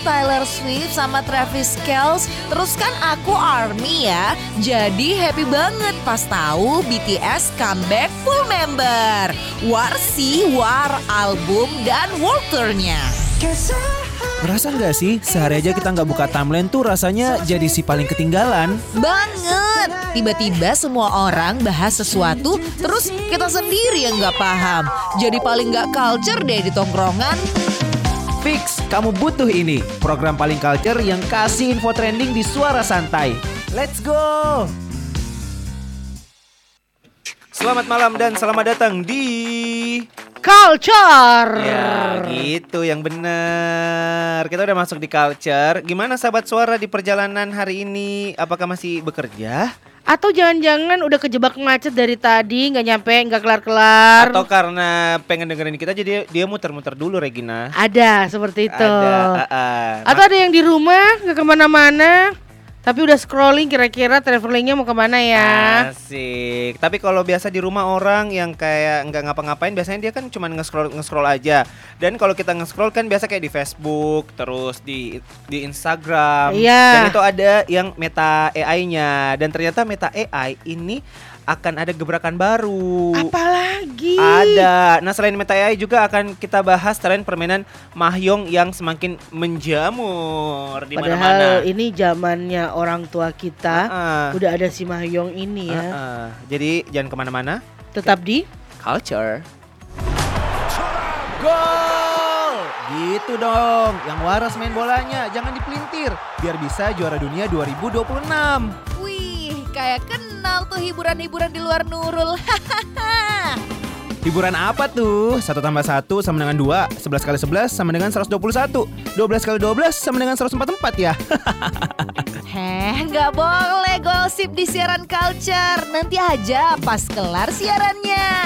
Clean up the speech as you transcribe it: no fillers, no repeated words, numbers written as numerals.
Taylor Swift sama Travis Kelce. Terus kan aku ARMY ya. Jadi happy banget pas tahu BTS comeback full member. War sih, War album dan world tour-nya. Ngerasa nggak sih sehari aja kita nggak buka timeline tuh rasanya jadi si paling ketinggalan? Banget. Tiba-tiba semua orang bahas sesuatu, terus kita sendiri yang nggak paham. Jadi paling nggak culture deh di tongkrongan. Fix, kamu butuh ini. Program paling culture yang kasih info trending di Suara Santai. Let's go! Selamat malam dan selamat datang di Culture. Ya gitu yang benar. Kita udah masuk di Culture. Gimana sahabat Suara di perjalanan hari ini? Apakah masih bekerja? Atau jangan-jangan udah kejebak macet dari tadi, nggak nyampe, nggak kelar-kelar? Atau karena pengen dengerin kita jadi dia muter-muter dulu, Regina? Ada seperti itu. Ada. Atau ada yang di rumah nggak kemana-mana, tapi udah scrolling kira-kira travelingnya mau kemana ya? Asik. Tapi kalau biasa di rumah orang yang kayak nggak ngapa-ngapain, biasanya dia kan cuma nge-scroll aja. Dan kalau kita nge-scroll kan biasa kayak di Facebook, terus di Instagram. Iya. Dan itu ada yang Meta AI-nya. Dan ternyata Meta AI ini akan ada gebrakan baru. Apalagi? Ada. Nah, selain Meta AI juga akan kita bahas tren permainan mahjong yang semakin menjamur di mana-mana. Padahal ini zamannya orang tua kita udah ada si mahjong ini ya. Jadi jangan kemana-mana. Tetap di Culture. Gol! Gitu dong. Yang waras main bolanya, jangan dipelintir. Biar bisa juara dunia 2026. Wih, kayak kenal tuh hiburan-hiburan di luar Nurul. Hiburan apa tuh? 1 tambah 1 sama dengan 2, 11 kali 11 sama dengan 121, 12 kali 12 sama dengan 144 ya. Nggak boleh gosip di siaran Culture. Nanti aja pas kelar siarannya.